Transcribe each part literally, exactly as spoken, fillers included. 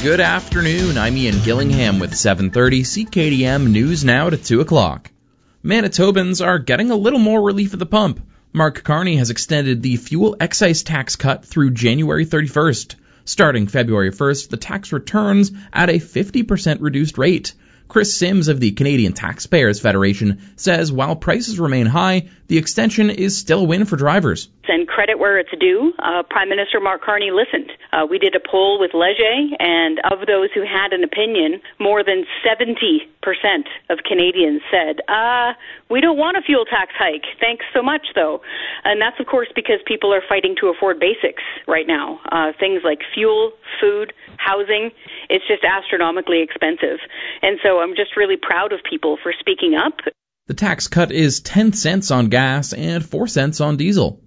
Good afternoon, I'm Ian Gillingham with seven thirty C K D M News Now to two o'clock. Manitobans are getting a little more relief at the pump. Mark Carney has extended the fuel excise tax cut through January thirty-first. Starting February first, the tax returns at a fifty percent reduced rate. Chris Sims of the Canadian Taxpayers Federation says while prices remain high, the extension is still a win for drivers. And credit where it's due, uh, Prime Minister Mark Carney listened. Uh, we did a poll with Leger, and of those who had an opinion, more than seventy percent of Canadians said, uh, we don't want a fuel tax hike. Thanks so much, though. And that's, of course, because people are fighting to afford basics right now. Uh, things like fuel, food, housing, it's just astronomically expensive. And so I'm just really proud of people for speaking up. The tax cut is ten cents on gas and four cents on diesel.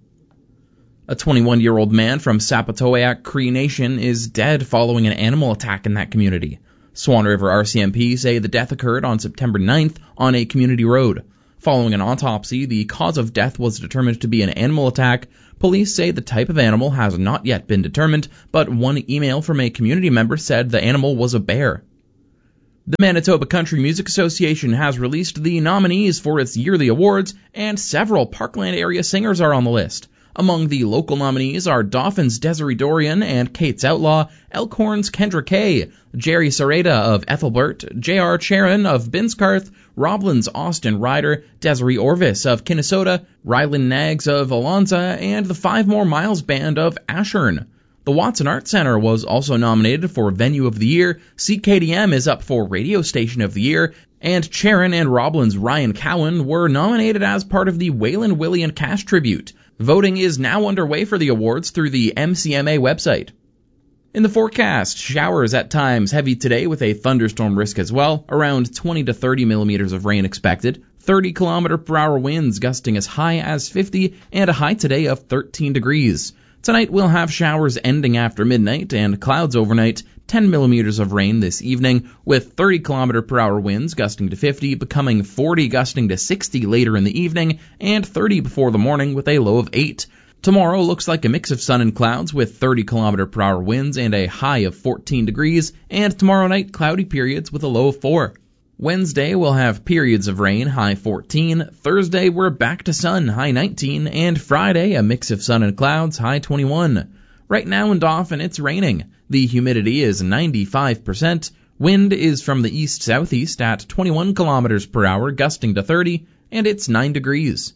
A twenty-one-year-old man from Sapatoac Cree Nation is dead following an animal attack in that community. Swan River R C M P say the death occurred on September ninth on a community road. Following an autopsy, the cause of death was determined to be an animal attack. Police say the type of animal has not yet been determined, but one email from a community member said the animal was a bear. The Manitoba Country Music Association has released the nominees for its yearly awards, and several Parkland area singers are on the list. Among the local nominees are Dauphin's Desiree Dorian and Kate's Outlaw, Elkhorn's Kendra Kay, Jerry Sereda of Ethelbert, J R Charon of Binscarth, Roblin's Austin Ryder, Desiree Orvis of Kinnesota, Rylan Nags of Alonza, and the Five More Miles Band of Ashern. The Watson Arts Center was also nominated for Venue of the Year, C K D M is up for Radio Station of the Year, and Charon and Roblin's Ryan Cowan were nominated as part of the Waylon Willie and Cash Tribute. Voting is now underway for the awards through the M C M A website. In the forecast, showers at times heavy today with a thunderstorm risk as well, around twenty to thirty millimeters of rain expected, thirty kilometer per hour winds gusting as high as fifty, and a high today of thirteen degrees. Tonight we'll have showers ending after midnight and clouds overnight, ten millimeters of rain this evening, with thirty kilometer per hour winds gusting to fifty, becoming forty gusting to sixty later in the evening, and thirty before the morning with a low of eight. Tomorrow looks like a mix of sun and clouds with thirty kilometer per hour winds and a high of fourteen degrees, and tomorrow night cloudy periods with a low of four. Wednesday we'll have periods of rain, high fourteen. Thursday we're back to sun, high nineteen. And Friday a mix of sun and clouds, high twenty-one. Right now in Dauphin it's raining. The humidity is ninety-five percent. Wind is from the east-southeast at twenty-one kilometers per hour, gusting to thirty, and it's nine degrees.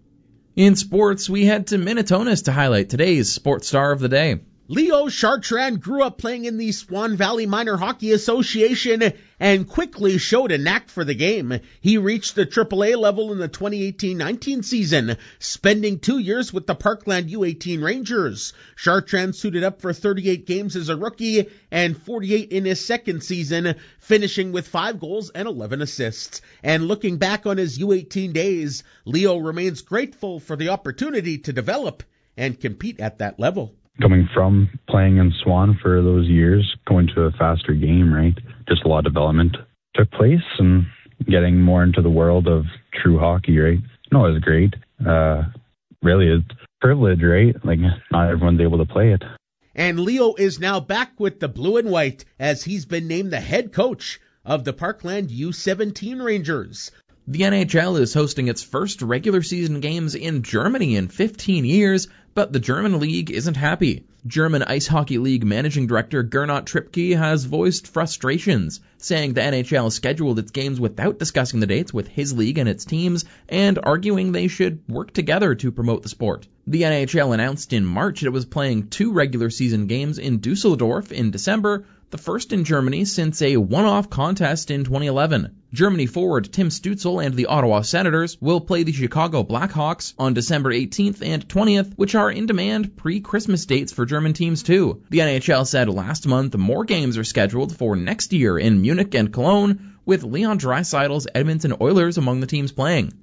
In sports, we head to Minitonas to highlight today's sports star of the day. Leo Chartrand grew up playing in the Swan Valley Minor Hockey Association and quickly showed a knack for the game. He reached the triple A level in the twenty eighteen nineteen season, spending two years with the Parkland U eighteen Rangers. Chartrand suited up for thirty-eight games as a rookie and forty-eight in his second season, finishing with five goals and eleven assists. And looking back on his U eighteen days, Leo remains grateful for the opportunity to develop and compete at that level. Coming from playing in Swan for those years, going to a faster game, right? Just a lot of development took place and getting more into the world of true hockey, right? No, it was great. Uh, really, it's a privilege, right? Like, not everyone's able to play it. And Leo is now back with the Blue and White as he's been named the head coach of the Parkland U seventeen Rangers. The N H L is hosting its first regular season games in Germany in fifteen years, but the German league isn't happy. German Ice Hockey League Managing Director Gernot Trippke has voiced frustrations, saying the N H L scheduled its games without discussing the dates with his league and its teams, and arguing they should work together to promote the sport. The N H L announced in March it was playing two regular season games in Dusseldorf in December, the first in Germany since a one-off contest in twenty eleven. Germany forward Tim Stützle and the Ottawa Senators will play the Chicago Blackhawks on December eighteenth and twentieth, which are in-demand pre-Christmas dates for German teams too. The N H L said last month more games are scheduled for next year in Munich and Cologne, with Leon Draisaitl's Edmonton Oilers among the teams playing.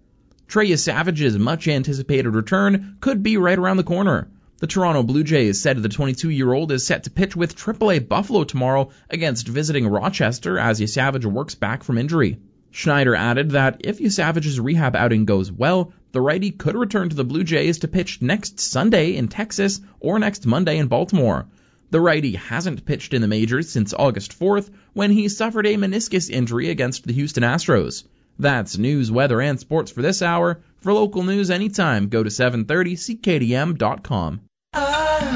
Trey Savage's much-anticipated return could be right around the corner. The Toronto Blue Jays said the twenty-two-year-old is set to pitch with triple A Buffalo tomorrow against visiting Rochester as Savage works back from injury. Schneider added that if Savage's rehab outing goes well, the righty could return to the Blue Jays to pitch next Sunday in Texas or next Monday in Baltimore. The righty hasn't pitched in the majors since August fourth when he suffered a meniscus injury against the Houston Astros. That's news, weather, and sports for this hour. For local news anytime, go to seven thirty C K D M dot com.